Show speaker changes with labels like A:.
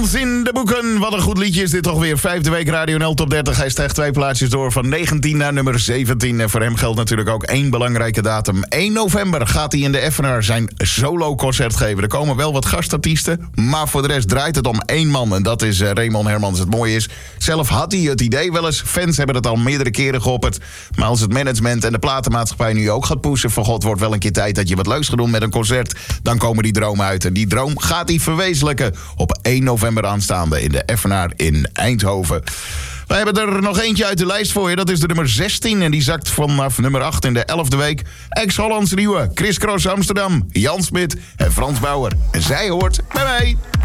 A: In de boeken. Wat een goed liedje is dit toch weer. 5e week Radio NL Top 30. Hij stijgt 2 plaatsjes door van 19 naar nummer 17. En voor hem geldt natuurlijk ook 1 belangrijke datum. 1 november gaat hij in de Effenaar zijn solo-concert geven. Er komen wel wat gastartiesten, maar voor de rest draait het om 1 man. En dat is Raymond Hermans. Het mooie is, zelf had hij het idee wel eens. Fans hebben het al meerdere keren geopperd. Maar als het management en de platenmaatschappij nu ook gaat pushen... van god, wordt wel een keer tijd dat je wat leuks gaat doen met een concert... dan komen die dromen uit. En die droom gaat hij verwezenlijken op 1 november aanstaande in de Effenaar in Eindhoven. We hebben er nog eentje uit de lijst voor je. Dat is de nummer 16 en die zakt vanaf nummer 8 in de 11e week. Ex-Hollands nieuwe, Chris Cross Amsterdam, Jan Smit en Frans Bauer. En zij hoort bij mij.